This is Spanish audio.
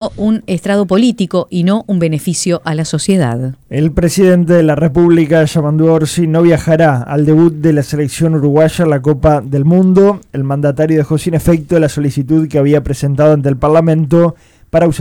buscando un estrado político y no un beneficio a la sociedad. El presidente de la República, Yamandu Orsi, no viajará al debut de la selección uruguaya en la Copa del Mundo. El mandatario dejó sin efecto la solicitud que había presentado ante el Parlamento para